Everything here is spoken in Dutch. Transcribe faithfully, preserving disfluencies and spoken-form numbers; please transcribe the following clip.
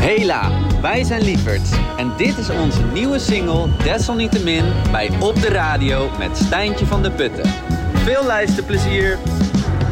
Hela, wij zijn Lieverts en dit is onze nieuwe single Desalniettemin bij Op de Radio met Stijntje van de Putten. Veel luisterplezier!